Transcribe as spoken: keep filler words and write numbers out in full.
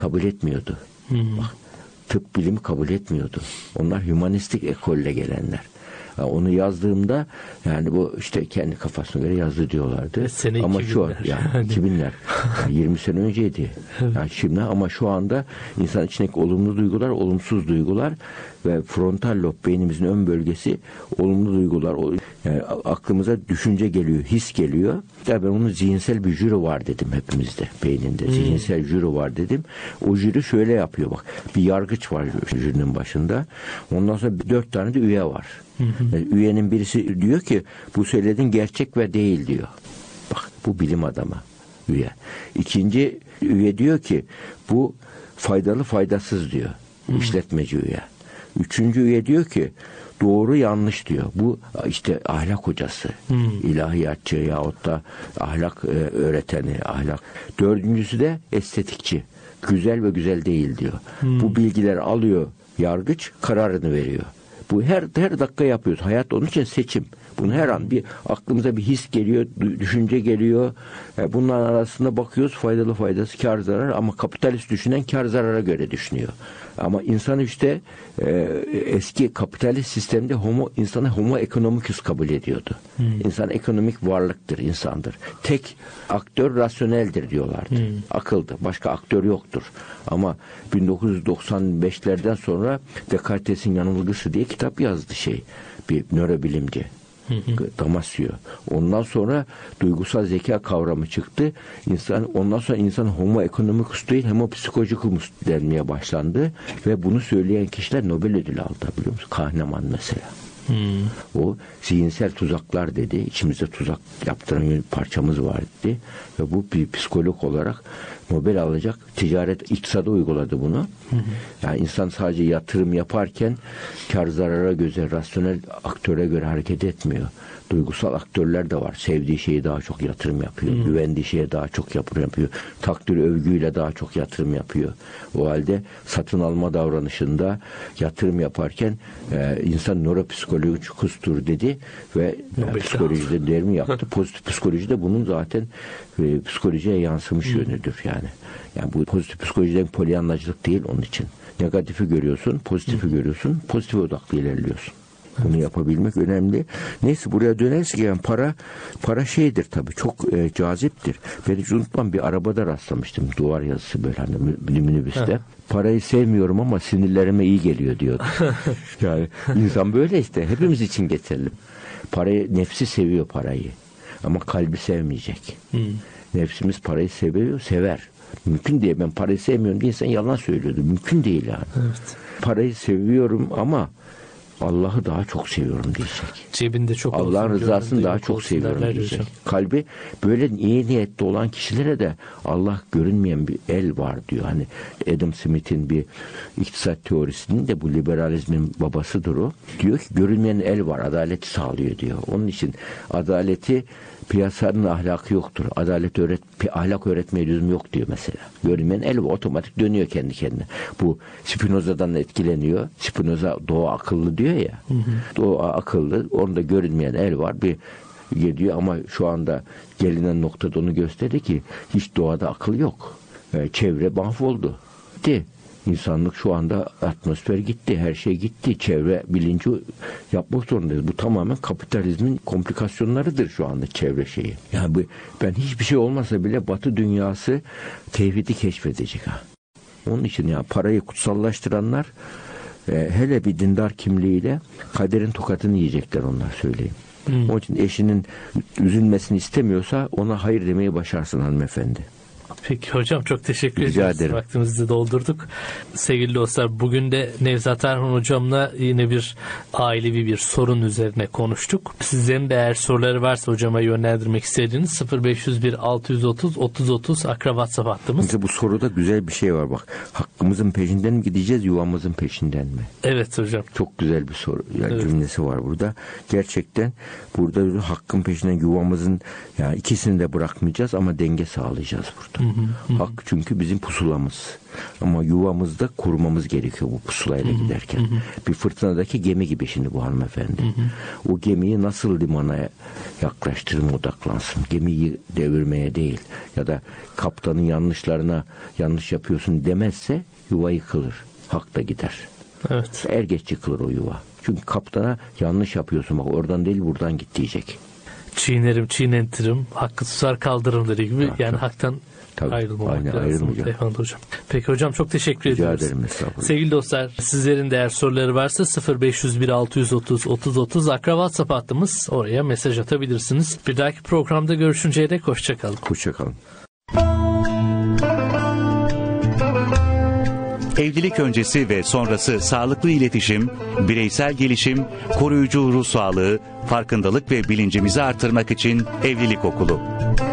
kabul etmiyordu. Hmm. Bak, tıp bilimi kabul etmiyordu. Onlar hümanistik ekolle gelenler. Onu yazdığımda yani bu işte kendi kafasına göre yazdı diyorlardı. Sene ama iki binler. şu an yani iki binler yani yirmi sene önceydi. Yani şimdi ama şu anda insan içindeki olumlu duygular, olumsuz duygular ve frontal lob beynimizin ön bölgesi olumlu duygular, yani aklımıza düşünce geliyor, his geliyor. Ya ben onun zihinsel bir jüri var dedim hepimizde beyninde. Hmm. Zihinsel jüri var dedim. O jüri şöyle yapıyor bak. Bir yargıç var jürinin başında. Ondan sonra dört tane de üye var. Hı hı. Yani üyenin birisi diyor ki bu söylediğin gerçek ve değil diyor. Bak bu bilim adamı üye. İkinci üye diyor ki bu faydalı faydasız diyor. Hı. İşletmeci üye. Üçüncü üye diyor ki doğru yanlış diyor. Bu işte ahlak hocası. Hmm. İlahiyatçı yahut da ahlak e, öğreteni. Ahlak. Dördüncüsü de estetikçi. Güzel ve güzel değil diyor. Hmm. Bu bilgileri alıyor yargıç, kararını veriyor. Bu her her dakika yapıyoruz. Hayat onun için seçim. Bunu her an bir aklımıza bir his geliyor, düşünce geliyor. Yani bunların arasında bakıyoruz faydalı faydası, kar zarar ama kapitalist düşünen kar zarara göre düşünüyor. Ama insan işte e, eski kapitalist sistemde homo insanı homo economicus kabul ediyordu. Hmm. İnsan ekonomik varlıktır, insandır. Tek aktör rasyoneldir diyorlardı. Hmm. Akıldı. Başka aktör yoktur. Ama bin dokuz yüz doksan beşlerden sonra Descartes'in yanılgısı diye kitap yazdı şey. Bir nörobilimci. Damasio. Ondan sonra duygusal zeka kavramı çıktı. İnsan ondan sonra insan homo economicus değil homo psychologicus denmeye başlandı ve bunu söyleyen kişiler Nobel ödülü aldı biliyor musun? Kahneman mesela. Hmm. O zihinsel tuzaklar dedi. İçimizde tuzak yaptıran bir parçamız var dedi. Ve bu bir psikolog olarak Nobel alacak. Ticaret, iktisada uyguladı bunu. Hı hı. Yani insan sadece yatırım yaparken kar zarara göre, rasyonel aktöre göre hareket etmiyor. Duygusal aktörler de var. Sevdiği şeye daha çok yatırım yapıyor. Hı. Güvendiği şeye daha çok yatırım yapıyor. Takdir övgüyle daha çok yatırım yapıyor. O halde satın alma davranışında yatırım yaparken e, insan nöropsikolojikustur dedi ve yani, psikolojide derimi yaptı. Pozitif psikoloji de bunun zaten e, psikolojiye yansımış Hı. yönüdür yani. Yani bu pozitif psikolojiden polyanlacılık değil onun için. Negatifi görüyorsun, pozitifi Hı. görüyorsun, pozitife odaklı ilerliyorsun. Bunu yapabilmek önemli. Neyse buraya dönersek yani para para şeydir tabii çok e, caziptir. Ben hiç unutmam bir arabada rastlamıştım duvar yazısı böyle hani minibüste. Parayı sevmiyorum ama sinirlerime iyi geliyor diyordu. Yani insan böyle işte hepimiz için geçerli. Parayı nefsi seviyor parayı ama kalbi sevmeyecek. Hmm. Nefsimiz parayı seviyor, sever. Mümkün değil ben parayı sevmiyorum diye insan yalan söylüyordu. Mümkün değil yani. Evet. Parayı seviyorum ama Allah'ı daha çok seviyorum diyecek. Cebinde çok Allah'ın rızasını daha çok seviyorum diyecek. Hocam. Kalbi böyle iyi niyetli olan kişilere de Allah görünmeyen bir el var diyor. Hani Adam Smith'in bir iktisat teorisinin de bu liberalizmin babasıdır o. Diyor ki görünmeyen el var adaleti sağlıyor diyor. Onun için adaleti piyasanın ahlakı yoktur. Adalet öğret, ahlak öğretmeye lüzum yok diyor mesela. Görünmeyen el otomatik dönüyor kendi kendine. Bu Spinoza'dan etkileniyor. Spinoza doğa akıllı diyor ya. Hı hı. Doğa akıllı. Onda görünmeyen el var. Bir geliyor ama şu anda gelinen noktada onu gösterdi ki hiç doğada akıl yok. Yani çevre mahvoldu. Gitti. İnsanlık şu anda atmosfer gitti, her şey gitti. Çevre bilinci yapmak zorundayız. Bu tamamen kapitalizmin komplikasyonlarıdır şu anda çevre şeyi. Yani bu, ben hiçbir şey olmasa bile Batı dünyası tevhidi keşfedecek ha. Onun için ya parayı kutsallaştıranlar e, hele bir dindar kimliğiyle kaderin tokatını yiyecekler onlar söyleyeyim. Hmm. Onun için eşinin üzülmesini istemiyorsa ona hayır demeyi başarsın hanımefendi. Peki hocam çok teşekkür Rica ederiz. Ederim. Vaktimizi doldurduk. Sevgili dostlar bugün de Nevzat Erhan hocamla yine bir ailevi bir sorun üzerine konuştuk. Sizlerin de eğer soruları varsa hocama yönlendirmek istediğiniz sıfır beş yüz bir altı yüz otuz otuz otuz Akra WhatsApp hattımız. Mesela bu soruda güzel bir şey var bak. Hakkımızın peşinden mi gideceğiz yuvamızın peşinden mi? Evet hocam. Çok güzel bir soru. Yani evet. Cümlesi var burada. Gerçekten burada hakkın peşinden yuvamızın yani ikisini de bırakmayacağız ama denge sağlayacağız burada. Hı hı, hı. Hak çünkü bizim pusulamız. Ama yuvamızda kurmamız gerekiyor bu pusulayla giderken. Hı hı. Bir fırtınadaki gemi gibi şimdi bu hanımefendi. Hı hı. O gemiyi nasıl limana yaklaştırma odaklansın. Gemiyi devirmeye değil. Ya da kaptanın yanlışlarına yanlış yapıyorsun demezse yuva yıkılır. Hak da gider. Evet. Er geç yıkılır o yuva. Çünkü kaptana yanlış yapıyorsun. Bak oradan değil buradan git diyecek. Çiğnerim, çiğnentirim, hakkı tutar kaldırırım dediği gibi. Ha, yani tabii. Haktan Tabii, ayrılmamak aynen, lazım. Eyvallah hocam. Peki hocam çok teşekkür Rica ediyoruz. ederim. Estağfurullah. Sevgili dostlar, sizlerin de eğer soruları varsa sıfır beş yüz bir altı yüz otuz otuz otuz Akra WhatsApp hattımız, oraya mesaj atabilirsiniz. Bir dahaki programda görüşünceye dek hoşçakalın. Hoşçakalın. Evlilik öncesi ve sonrası sağlıklı iletişim, bireysel gelişim, koruyucu ruh sağlığı, farkındalık ve bilincimizi artırmak için Evlilik Okulu.